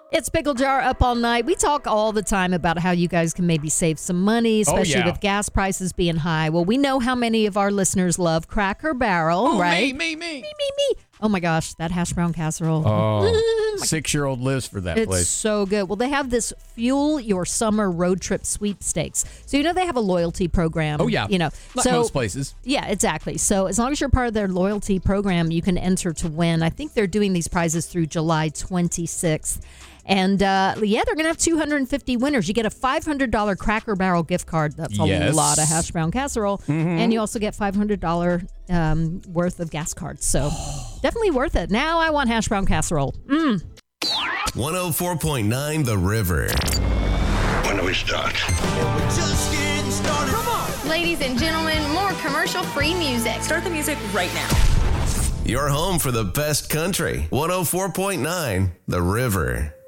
It's Pickle Jar Up All Night. We talk all the time about how you guys can maybe save some money, especially with gas prices being high. Well, we know how many of our listeners love Cracker Barrel, right? Me. Oh, my gosh, that hash brown casserole. Oh, 6-year-old lives for that place. It's so good. Well, they have this Fuel Your Summer Road Trip Sweepstakes. So, they have a loyalty program. Oh, yeah. Like most places. Yeah, exactly. So, as long as you're part of their loyalty program, you can enter to win. I think they're doing these prizes through July 26th. And, they're going to have 250 winners. You get a $500 Cracker Barrel gift card. That's a lot of hash brown casserole. Mm-hmm. And you also get $500 worth of gas cards. So, definitely worth it. Now I want hash brown casserole. 104.9 The River. When do we start? We're just getting started. Come on. Ladies and gentlemen, more commercial-free music. Start the music right now. Your home for the best country. 104.9 The River.